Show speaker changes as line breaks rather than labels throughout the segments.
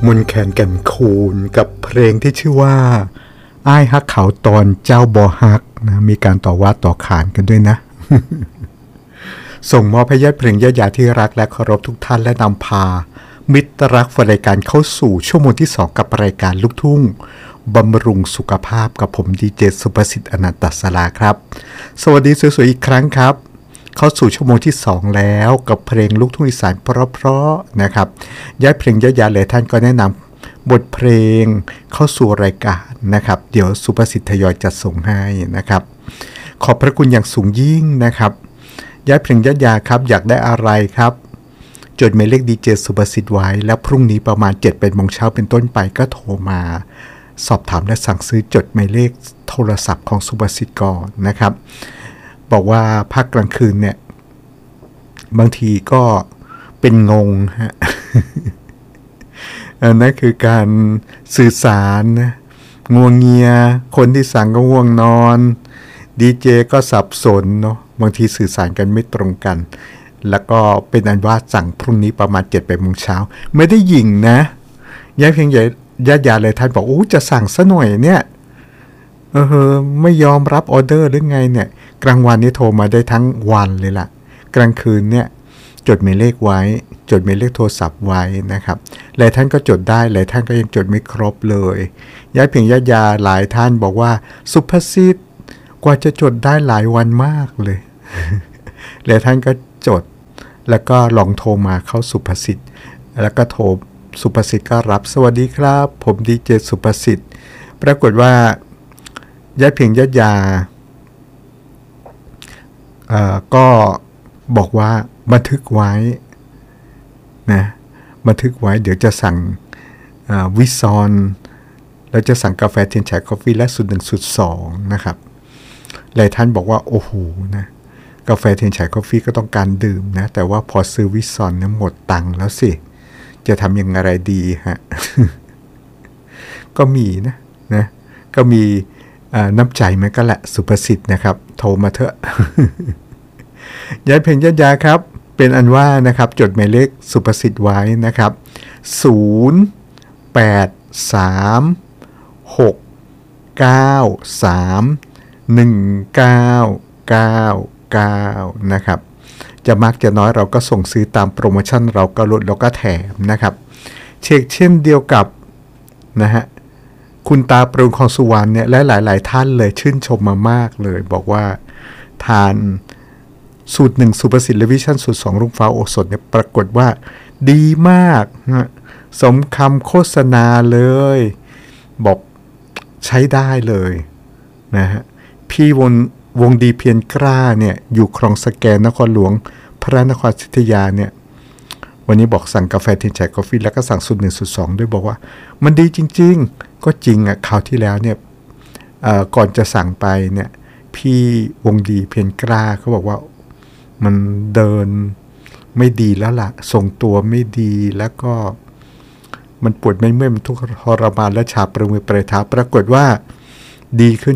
มนแคนแก่นคูนกับเพลงที่ชื่อว่าอ้ายฮักเขาตอนเจ้าบอฮักนะมีการต่อว่าต่อขานกันด้วยนะ ส่งมอบให้ญาติเพลงญาติญาที่รักและเคารพทุกท่านและนำพามิตรรักแฟนรายการเข้าสู่ชั่วโมงที่2กับรายการลูกทุ่งบำรุงสุขภาพกับผมดีเจสุประสิทธิ์อนันตศราครับสวัสดีสวยๆอีกครั้งครับเข้าสู่ชั่วโมงที่2แล้วกับเพลงลูกทุ่งอีสานเพราะๆนะครับญาติเพลงญาติญาหลายท่านก็แนะนำบทเพลงเข้าสู่รายการนะครับเดี๋ยวสุประสิทธิ์ทยอยจัดส่งให้นะครับขอบพระคุณอย่างสูงยิ่งนะครับญาติเพลงญาติญาครับอยากได้อะไรครับจดหมายเลขดีเจสุประสิทธิ์ไว้แล้วพรุ่งนี้ประมาณ 7-8 โมงเช้าเป็นต้นไปก็โทรมาสอบถามและสั่งซื้อจดหมายเลขโทรศัพท์ของสุประสิทธิ์ก่อนนะครับบอกว่าภาคกลางคืนเนี่ยบางทีก็เป็นงงฮะ นั่นคือการสื่อสารนะง่วงเงียคนที่สั่งก็ง่วงนอนดีเจก็สับสนเนาะบางทีสื่อสารกันไม่ตรงกันแล้วก็เป็นอันว่าสั่งพรุ่งนี้ประมาณ 7-8 โมงเช้าไม่ได้หยิ่งนะญาติเพียงญาติเลยท่านบอกจะสั่งซะหน่อยเนี่ยไม่ยอมรับออเดอร์หรือไงเนี่ยกลางวันนี้โทรมาได้ทั้งวันเลยล่ะกลางคืนเนี่ยจดหมายเลขไว้จดหมายเลขโทรศัพท์ไว้นะครับหลายท่านก็จดได้หลายท่านก็ยังจดไม่ครบเลยญาติเพียงญาติหลายท่านบอกว่าสุภสิทธิ์กว่าจะจดได้หลายวันมากเลย หลายท่านก็จดแล้วก็ลองโทรมาเข้าสุภสิทธิ์แล้วก็โทรสุภสิทธิ์ก็รับสวัสดีครับผมดีเจสุภสิทธิ์ปรากฏว่าญาติเพียงญาติก็บอกว่าบันทึกไว้นะบันทึกไว้เดี๋ยวจะสั่งวิซอนแล้วจะสั่งกาแฟเทียนฉายกาแฟและสูตร1สูตร2นะครับหลายท่านบอกว่าโอ้โหนะกาแฟเทียนฉายกาแฟก็ต้องการดื่มนะแต่ว่าพอซื้อวิซอนเนี่ยหมดตังค์แล้วสิจะทำอย่างไรดีฮะ ก็มีนะก็มีน้ำใจมันก็แหละสุประสิทธิ์นะครับโทรมาเถอะ ญาติเพลงญาติยาครับเป็นอันว่านะครับจดหมายเลขสุประสิทธิ์ไว้นะครับ0836931999นะครับจะมากจะน้อยเราก็ส่งซื้อตามโปรโมชั่นเราก็ลดเราก็แถมนะครับเช็คเช่นเดียวกับนะฮะคุณตาปรุงของสุวรรณเนี่ยและหลายๆท่านเลยชื่นชมมามากเลยบอกว่าทานสูตร1สุประสิทธิ์และวิชั่นสูตร2รุ่งฟ้าโอสถเนี่ยปรากฏว่าดีมากนะสมคำโฆษณาเลยบอกใช้ได้เลยนะฮะพี่วงดีเพียรกล้าเนี่ยอยู่คลองสแกนนครหลวงพระนครศรีอยุธยาเนี่ยวันนี้บอกสั่งกาแฟเทียนฉายกาแฟแล้วก็สั่งสูตร1สูตร2ด้วยบอกว่ามันดีจริงๆก็จริงอ่ะคราวที่แล้วเนี่ยก่อนจะสั่งไปเนี่ยพี่วงดีเพียรกล้าเขาบอกว่ามันเดินไม่ดีแล้วล่ะทรงตัวไม่ดีแล้วก็มันปวดไม่เมื่อยมันทุกข์ทรมานและชาประมือประเท้าปรากฏว่าดีขึ้น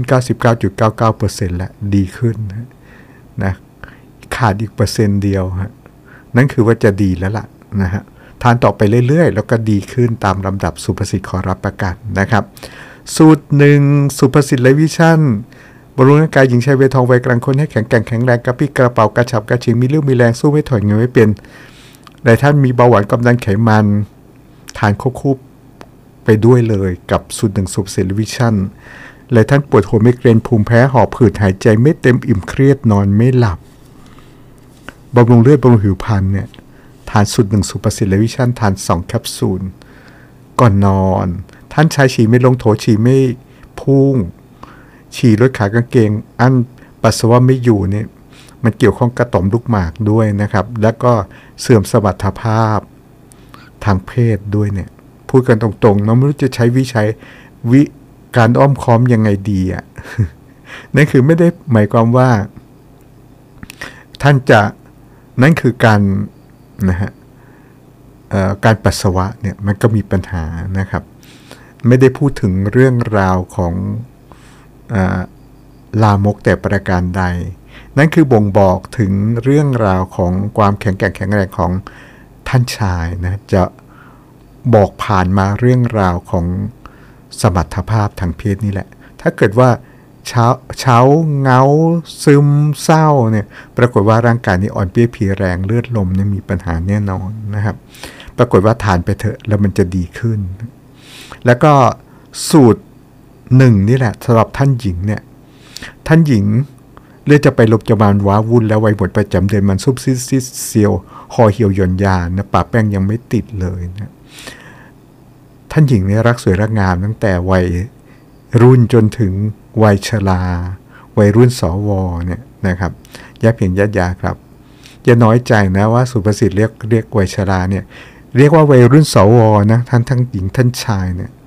99.99% แล้วดีขึ้นนะขาดอีก%เดียวฮะนั่นคือว่าจะดีแล้วล่ะนะฮะทานต่อไปเรื่อยๆแล้วก็ดีขึ้นตามลำดับสุประสิทธิ์ขอรับประกันนะครับสูตร1สุประสิทธิ์และวิชั่นบำรุงร่างกายหญิงชายวัยทองวัยกลางคนให้แข็งแกร่งแข็งแรงกระปี้กระเป๋ากระฉับกระเฉงมีเรี่ยวมีแรงสู้ไม่ถอยเงินไม่เป็นหลายท่านมีเบาหวานความดันไขมันทานควบคู่ไปด้วยเลยกับสูตร1สุประสิทธิ์และวิชั่นหลายท่านปวดหัวไมเกรนภูมิแพ้หอบหืดหายใจไม่เต็มอิ่มเครียดนอนไม่หลับบำรุงเลือดบำรุงผิวพรรณเนี่ยทานสูตร1สุประสิทธิ์และวิชั่นทาน2แคปซูลก่อนนอนท่านชายฉี่ไม่ลงโถฉี่ไม่พุ่งฉี่ลดขากางเกงอั้นปัสสาวะไม่อยู่เนี่ยมันเกี่ยวข้องกับต่อมลูกหมากด้วยนะครับแล้วก็เสื่อมสมรรถภาพทางเพศด้วยเนี่ยพูดกันตรงๆเราไม่รู้จะใช้การอ้อมค้อมยังไงดีอ่ะ นั่นคือไม่ได้หมายความว่าท่านจะนั่นคือการนะฮะการปัสสาวะเนี่ยมันก็มีปัญหานะครับไม่ได้พูดถึงเรื่องราวของลามกแต่ประการใดนั่นคือบ่งบอกถึงเรื่องราวของความแข็งแกร่งแข็งแรงของท่านชายนะจะบอกผ่านมาเรื่องราวของสมรรถภาพทางเพศนี่แหละถ้าเกิดว่าเช้าเงาซึมเศร้าเนี่ยปรากฏว่าร่างกายนี้อ่อนเพลียเพลียแรงเลือดลมเนี่ยมีปัญหาแน่นอนนะครับปรากฏว่าทานไปเถอะแล้วมันจะดีขึ้นแล้วก็สูตรหนึ่งนี่แหละสำหรับท่านหญิงเนี่ยท่านหญิงเลือดจะไปลบจะบานว้าวุ่นแล้ววัยหมดประจำเดือนมันซุบซิดซิดเซียวคอเหี่ยวหย่อนยานนะปะแป้งยังไม่ติดเลยนะท่านหญิงเนี่ยรักสวยรักงามตั้งแต่วัยรุ่นจนถึงวัยชราวัยรุ่นสวเนี่ยนะครับยาเพียงญาติยาครับอย่าน้อยใจนะว่าสุภาษิตเรียกวัยชราเนี่ยเรียกว่าวัยรุ่นสวนะทั้งหญิงท่านชายเนี่ย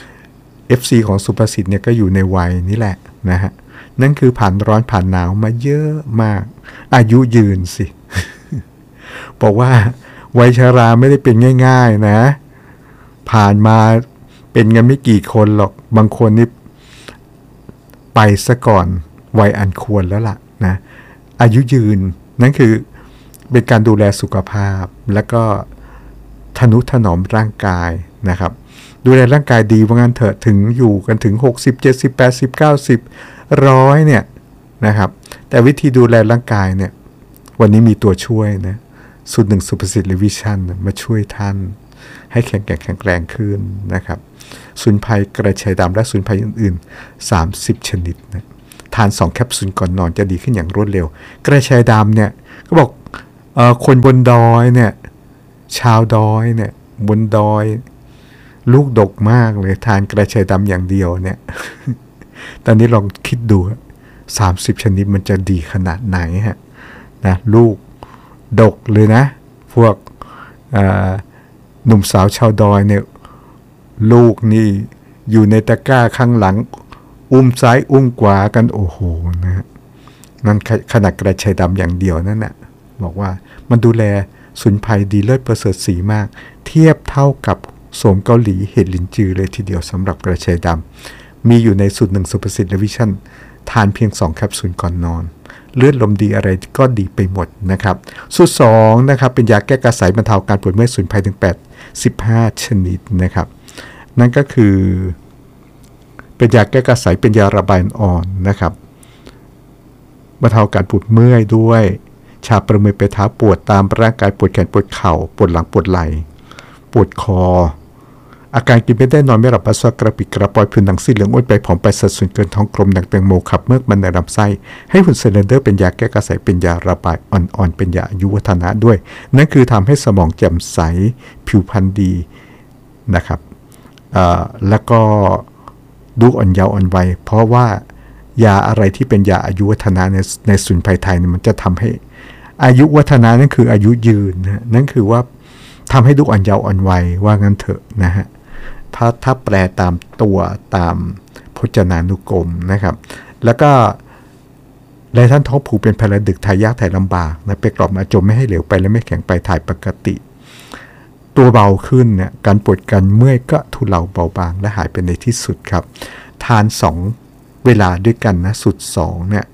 FC ของสุภาษิตเนี่ยก็อยู่ในวัยนี้แหละนะฮะนั่นคือผ่านร้อนผ่านหนาวมาเยอะมากอายุยืนสิ บอกว่าวัยชราไม่ได้เป็นง่ายๆนะผ่านมาเป็นกันไม่กี่คนหรอกบางคนนี่ไปซะก่อนวัยอันควรแล้วล่ะนะอายุยืนนั่นคือเป็นการดูแลสุขภาพแล้วก็ทนุถนอมร่างกายนะครับดูแลร่างกายดีว่างั้นเถอะถึงอยู่กันถึง60 70 80 90 100เนี่ยนะครับแต่วิธีดูแลร่างกายเนี่ยวันนี้มีตัวช่วยนะสูตรหนึ่งสุภาษิตรีวิชั่นมาช่วยท่านให้แข็งแรงขึ้นนะครับสมุนไพรกระชายดำและสมุนไพรอื่นๆ30ชนิดนะทาน2แคปซูลก่อนนอนจะดีขึ้นอย่างรวดเร็วกระชายดำเนี่ยก็บอกคนบนดอยเนี่ยชาวดอยเนี่ยบนดอยลูกดกมากเลยทานกระชายดำอย่างเดียวเนี่ย ตอนนี้ลองคิดดู30ชนิดมันจะดีขนาดไหนฮะนะลูกดกเลยนะพวกหนุ่มสาวชาวดอยเนี่ยลูกนี่อยู่ในตะกร้าข้างหลังอุ้มซ้ายอุ้มขวากันโอ้โหนะนั่นขนาดกระชายดำอย่างเดียวนั่นแหละบอกว่ามันดูแลสมุนไพรดีเลิศประเสริฐสีมากเทียบเท่ากับโสมเกาหลีเห็ดลินจือเลยทีเดียวสำหรับกระชายดำมีอยู่ในสูตรหนึ่งสุภาษิตและวิชั่นทานเพียง2แคปซูลก่อนนอนเลือดลมดีอะไรก็ดีไปหมดนะครับสูตร2นะครับเป็นยาแก้กระสายบรรเทาการปวดเมื่อยสมุนไพรถึง85ชนิดนะครับนั่นก็คือเป็นยาแก้กระสายเป็นยาระบายอ่อนนะครับบรรเทาการปวดเมื่อยด้วยชาประมือไปเท้าปวดตามร่างกายปวดแขนปวดเข่าปวดหลังปวดไหล่ปวดคออาการกินไม่ได้นอนไม่หลับปัสสาวะกระปิดกระปอยผิวหนังซีเหลืองอ้วนไปผอมไปสัดส่วนเกินท้องกลมหนักแตงโมขับเมือกมันในลำไส้ให้หุ่นเซเลนเดอร์เป็นยาแก้กระสายเป็นยาระบายอ่อนๆเป็นยาอายุวัฒนะด้วยนั่นคือทำให้สมองแจ่มใสผิวพรรณดีนะครับแล้วก็ดูอ่อนเยาว์อ่อนวัยเพราะว่ายาอะไรที่เป็นยาอายุวัฒนะในสมุนไพรไทยเนี่ยมันจะทำให้อายุวัฒนะนั่นคืออายุยืนนะนั่นคือว่าทำให้ดูอ่อนเยาว์อ่อนวัยว่างั้นเถอะนะฮะถ้าแปลตามตัวตามพจนานุกรมนะครับแล้วก็ในท่านท้องผูกเป็นพลดึกถ่ายยากถ่ายลำบากนะไปกรอบมาจมไม่ให้เหลวไปและไม่แข็งไปถ่ายปกติตัวเบาขึ้นเนี่ยการปวดกันเมื่อยก็ทุเลาเบาบางและหายไปในที่สุดครับทาน2เวลาด้วยกันนะสุด2เนี่ย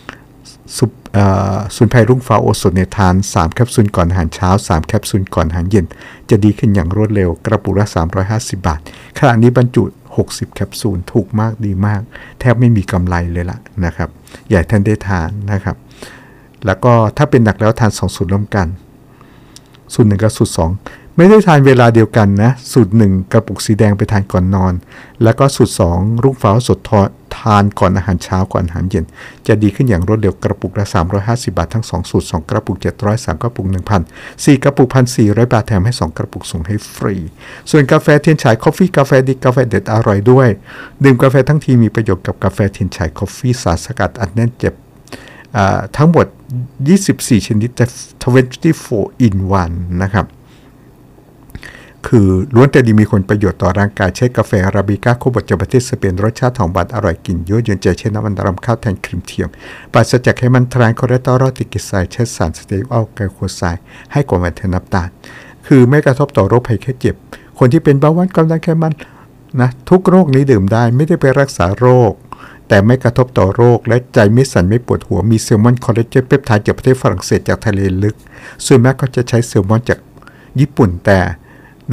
สมุนไพรรุ่งฟ้าโอสถเนี่ยทาน3แคปซูลก่อนอาหารเช้า3แคปซูลก่อนอาหารเย็นจะดีขึ้นอย่างรวดเร็วกระปุกละ350 บาทขณะนี้บรรจุ60แคปซูลถูกมากดีมากแทบไม่มีกำไรเลยล่ะนะครับอยากท่านได้ทานนะครับแล้วก็ถ้าเป็นหนักแล้วทาน2สูตรร่วมกันสูตร1กับสูตร2ไม่ได้ทานเวลาเดียวกันนะสูตร1กระปุกสีแดงไปทานก่อนนอนแล้วก็สูตร2รุ่งฟ้าสดทานก่อนอาหารเช้าก่อนอาหารเย็นจะดีขึ้นอย่างรวดเร็วกระปุกละ350 บาททั้ง2สูตร2กระปุก700 3กระปุก 1,000 4กระปุก 1,400 บาทแถมให้2กระปุกส่งให้ฟรีส่วนกาแฟเทียนฉายคอฟฟี่กาแฟดีกาแฟเด็ดอร่อยด้วยดื่มกาแฟทั้งทีมีประโยชน์กับกาแฟเทียนฉายคอฟฟี่สารสกัดอัดแน่นเจ็บทั้งหมด24ชนิด24 in 1นะครับคือล้วนแต่ดีมีคุณประโยชน์ต่อร่างกายใช้กาแฟอาราบิก้าโคบดจากประเทศสเปนรสชาติหอมหวานอร่อยกลิ่นยั่วยวนใจใช้น้ำมันรำข้าวแทนครีมเทียมปราศจากไขมันทรานคอเลสเตอรอลติกิไซด์ใช้สารสเตอริลไกลโคไซด์ให้กว่าแทนน้ำตาลคือไม่กระทบต่อโรคภัยแค่เจ็บคนที่เป็นเบาหวานความดันไขมันนะทุกโรคนี้ดื่มได้ไม่ได้ไปรักษาโรคแต่ไม่กระทบต่อโรคและใจไม่สั่นไม่ปวดหัวมีแซลมอนคอลลาเจนเปปไทด์จากประเทศฝรั่งเศสจากทะเลลึกส่วนมากก็จะใช้แซลมอนจากญี่ปุ่นแต่นะ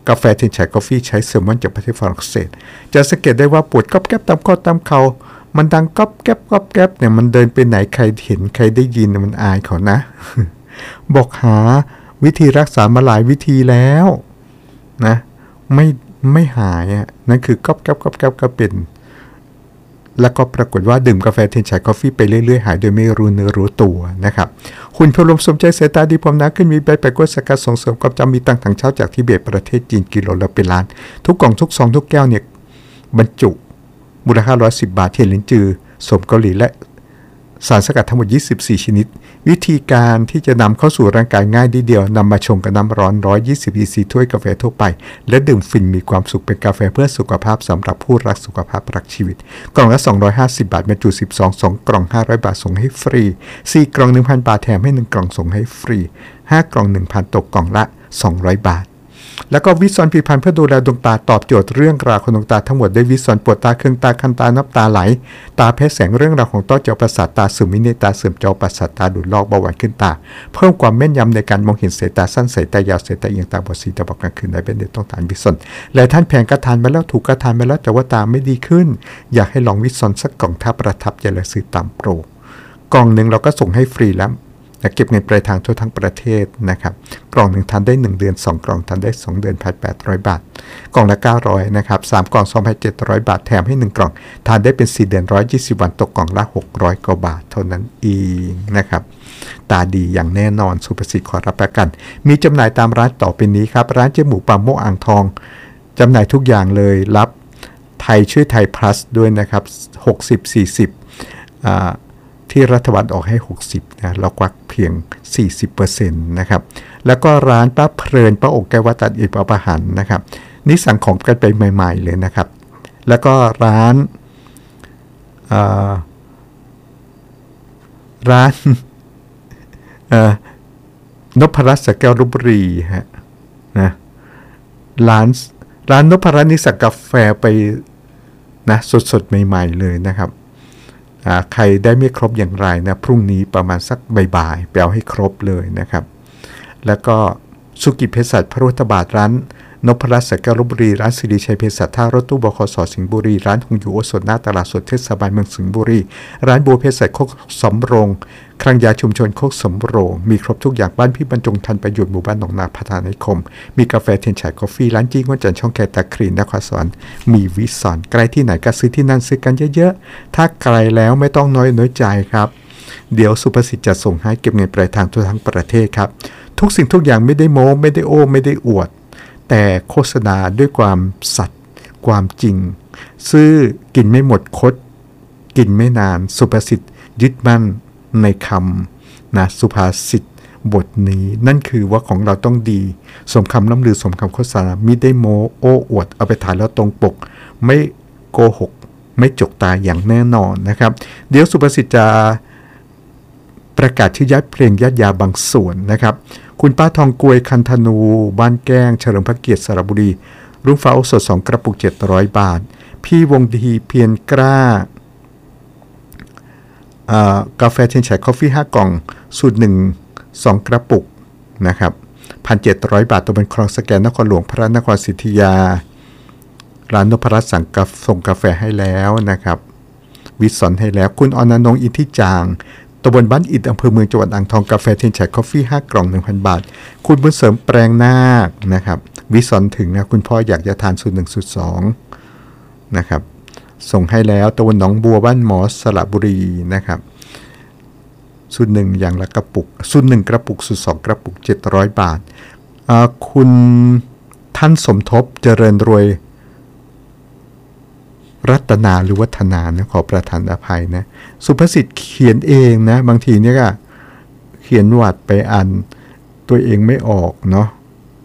กาแฟเทนไชกาแฟใช้เซลมอนจากประเทศฝรั่งเศสจะสังเกตได้ว่าปวดก๊อบแก๊บตามข้อตามเข่ามันดังก๊อบแก๊บเนี่ยมันเดินไปไหนใครเห็นใครได้ยินมันอายเขานะ บอกหาวิธีรักษามาหลายวิธีแล้วนะไม่หายอ่ะนั่นคือก๊อบแก๊บก็เป็นแล้วก็ปรากฏว่าดื่มกาแฟเทนไชกาแฟไปเรื่อยๆหายโดยไม่รู้เนื้อรู้ตัวนะครับหุ่นพลมสมใจสายตาดีพร้อมน้ำขึ้นมีใบแปลกว่าสกัดส่งเสริมความจำมีตังถังเช่าจากทิเบตประเทศจีนกิโลละเป็นล้านทุกกล่องทุกซองทุกแก้วเนี่ยบรรจุมูลค่า110 บาทเทียนลิ้นจือสมเกาหลีและสารสกัดทั้งหมด24ชนิดวิธีการที่จะนำเข้าสู่ร่างกายง่ายนิดเดียวนำมาชงกับน้ำร้อน120 cc ถ้วยกาแฟทั่วไปและดื่มฟินมีความสุขเป็นกาแฟเพื่อสุขภาพสำหรับผู้รักสุขภาพรักชีวิตกล่องละ250 บาทบรรจุ12 2กล่อง500 บาทส่งให้ฟรี4กล่อง 1,000 บาทแถมให้1กล่องส่งให้ฟรี5กล่อง 1,000 ตกกล่องละ200 บาทแล้วก็วิซอนผลิตภัณฑ์เพื่อดูแลดวงตาตอบโจทย์เรื่องราวของดวงตาทั้งหมดได้วิซอนปวดตาเคืองตาคันตาน้ำตาไหลตาแพ้แสงเรื่องราวของต้อจอประสาทตาเสื่อมวินัยตาเสื่อมจอประสาทตาดูดลอกเบาหวานขึ้นตาเพิ่มความแม่นยำในการมองเห็นสายตาสั้นสายตายาวสายตาเอียงตาบอดสีตาบอดกลางคืนได้เป็นเด็กต้องทานวิซอนหลายท่านแพงก็ทานมาแล้วถูกก็ทานมาแล้วแต่ว่าตาไม่ดีขึ้นอยากให้ลองวิซอนสักกล่องถ้าประทับใจและซื้อตามโปรกล่องนึงเราก็ส่งให้ฟรีแล้วเก็บเงินปลายทางทั่วทั้งประเทศนะครับกล่องหนึ่งทานได้1เดือน2กล่องทานได้2เดือน1,800 บาทกล่องละ900นะครับ3กล่อง 2,700 บาทแถมให้1กล่องทานได้เป็น4เดือน120วันตกกล่องละ600กว่าบาทเท่านั้นเองนะครับตาดีอย่างแน่นอนสุภสิทธิ์ขอรับประกันมีจำหน่ายตามร้านต่อไปนี้ครับร้านเจ๊หมูปาโมกอ่างทองจำหน่ายทุกอย่างเลยรับไทยช่วยไทย plus ด้วยนะครับ60-40ที่รัฐบาลออกให้60นะเราควักเพียง 40% นะครับแล้วก็ร้านป้าเพลินป้าอกแก้ววัดตัดอิฐประหันนะครับนี่สั่งของกันไปใหม่ๆเลยนะครับแล้วก็ร้านนพรัตน์สแก้วลพบุรีฮะนะร้านนพรัตน์นี่สั่งกาแฟไปนะสดๆใหม่ๆเลยนะครับใครได้ไม่ครบอย่างไรนะพรุ่งนี้ประมาณสักบ่ายๆไปเอาให้ครบเลยนะครับแล้วก็สุกิเภสัชพระพุทธบาทร้านนพรัตน์สแก้วลพบุรีร้านสิริชัยเภสัชท่ารถตู้บขส.สิงห์บุรีร้านหงอยู่โอสถหน้าตลาดสดเทศบาลเมืองสิงห์บุรีร้านบัวเภสัชโคกสำโรงคลังยาชุมชนโคกสำโรงมีครบทุกอย่างบ้านพี่บรรจงทันประโยชน์หมู่บ้านหนองนาพัฒนานิคมมีกาแฟเทนไชกาแฟร้านจี้งวนจันทร์ช่องแคตาครีนนครสวรรค์มีวิสอนใกล้ที่ไหนก็ซื้อที่นั่นซื้อกันเยอะๆถ้าไกลแล้วไม่ต้องน้อยใจครับเดี๋ยวสุภสิทธิ์จะส่งให้เก็บเงินปลายทางทั่วทั้งประเทศครับทุกสิ่งทุกอย่างไม่ได้โม้ไม่ได้โอ้ไม่ได้อวดแต่โฆษณาด้วยความสัตย์ความจริงซื้อกินไม่หมดคดกินไม่นานสุภสิทธิ์ยึดมั่นในคำนะสุภาษิตบทนี้นั่นคือว่าของเราต้องดีสมคำล่ำลือสมคำโฆษณามิได้โม้โอ้อวดเอาไปถ่ายแล้วตรงปกไม่โกหกไม่จกตาอย่างแน่นอนนะครับเดี๋ยวสุภสิทธิ์จะประกาศชื่อยัดเพลงยัดยาบางส่วนนะครับคุณป้าทองกวยคันธนูบ้านแก้งเฉลิมพระเกียรติสระบุรีรุ่งฟ้าโอสถ2กระปุก700 บาทพี่วงดีเพียรกล้ากาแฟเทนไชคอฟฟี่5กล่องสูตร1 2กระปุกนะครับ 1,700 บาทตัวเป็นคลองสแกนนครหลวงพระนครศรีอยุธยาร้านนพรัตน์ส่งกาแฟให้แล้วนะครับวิสอนให้แล้วคุณอนนงอินทิจางตำบลบ้านอิฐอำเภอเมืองจังหวัดอ่างทองกาแฟเทนไชคอฟฟี่5กล่อง 1,000 บาทคุณบุญเสริมแปลงนาคนะครับวิสอนถึงนะคุณพ่ออยากจะทานสูตร1สูตร2นะครับส่งให้แล้วตำบลหนองบัวบ้านหมอสระบุรีนะครับสูตร1อย่างละกระปุกสูตร1กระปุกสูตร2กระปุก700 บาทคุณท่านสมทบเจริญรวยรัตนาหรือวัฒนานะขอประทานอภัยนะสุภสิทธิ์เขียนเองนะบางทีเนี่ยก็เขียนวัดไปอ่านตัวเองไม่ออกเนาะ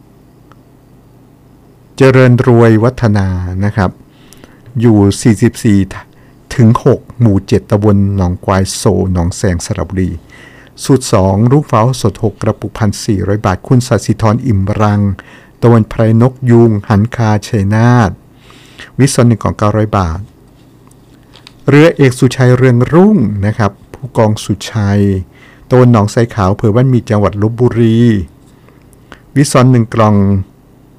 เจริญรวยวัฒนานะครับอยู่44ถึง6หมู่7ตำบลหนองกวายโซหนองแสงสระบุรีสูตร2รุ่งฟ้าสด6กระปุก 1,400 บาทคุณสัสิธรอิ่มรังตะวันไพรนกยูงหันคาชัยนาทวิสอน1กล่อง900 บาทเรือเอกสุชัยเรืองรุ่งนะครับผู้กองสุชัยตะวันหนองไซขาวอำเภอบ้านมีจังหวัดลพบุรีวิสอน1กล่อง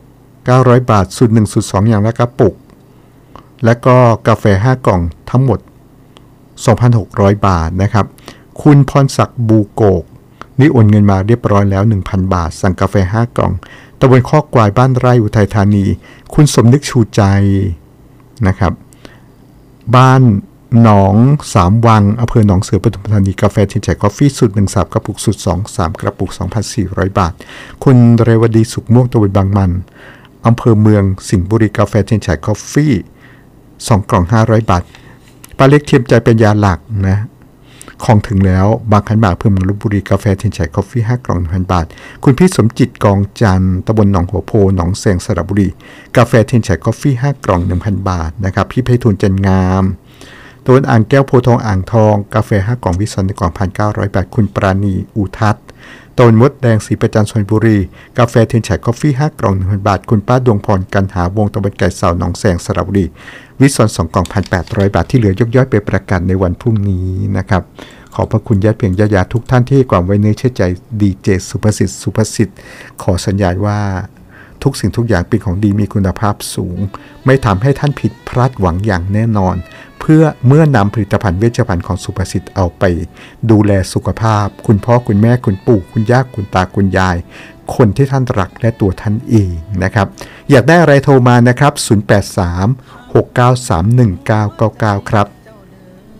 900 บาทสูตร1สูตร2อย่างละกระปุกและก็กาแฟ5กล่องทั้งหมด 2,600 บาทนะครับคุณพรศักดิ์บูโกกนี่โอนเงินมาเรียบร้อยแล้ว 1,000 บาทสั่งกาแฟ5กล่องตำบลข้อกวายบ้านไร่อุทัยธานีคุณสมนึกชูใจนะครับบ้านหนองสามวังอำเภอหนองเสือปทุมธานีกาแฟเทียนชัยกาแฟสูตร1 3กระปุกสูตร2 3กระปุก 2,400 บาทคุณเรวดีสุขม่วงตำบลบางมันอำเภอเมืองสิงห์บุรีกาแฟเทียนชัยกาแฟ2กล่อง500 บาทป้าเล็กเทียมใจเป็นยาหลักนะของถึงแล้วบางขันบากเพิ่มเมืองลพบุรีกาแฟเทียนชัยกาแฟ5กล่อง 1,000 บาทคุณพี่สมจิตกองจันทร์ตำบลหนองหัวโพหนองแสงสระบุรีกาแฟเทียนชัยกาแฟ5กล่อง 1,000 บาทนะครับพี่ไพฑูรย์จันงามตัวอ่างแก้วโพทองอ่างทองกาแฟ5กล่องวิสัน1กล่อง 1,900 บาทคุณปราณีอุทัศน์ต้นมดแดงศรีประจันทร์ชลบุรีกาแฟเทียนชัยกาแฟ5กล่อง 1,000 บาทคุณป้าดวงพรกันหาวงตำบลไก่เสาหนองแสงสระบุรีวิสัน2กล่อง 1,800 บาทที่เหลือยกย่อยไปประกันในวันพรุ่งนี้นะครับขอบพระคุณญาติเพียงญาติทุกท่านที่ให้ความไว้เนื้อเชื่อใจดีเจสุภสิทธิ์ขอสัญญาว่าทุกสิ่งทุกอย่างเป็นของดีมีคุณภาพสูงไม่ทำให้ท่านผิดพลาดหวังอย่างแน่นอนเพื่อเมื่อนำผลิตภัณฑ์เวชภัณฑ์ของสุภสิทธิ์เอาไปดูแลสุขภาพคุณพ่อคุณแม่คุณปู่คุณย่าคุณตาคุณยายคนที่ท่านรักและตัวท่านเองนะครับอยากได้อะไรโทรมานะครับ083 693 1999ครับ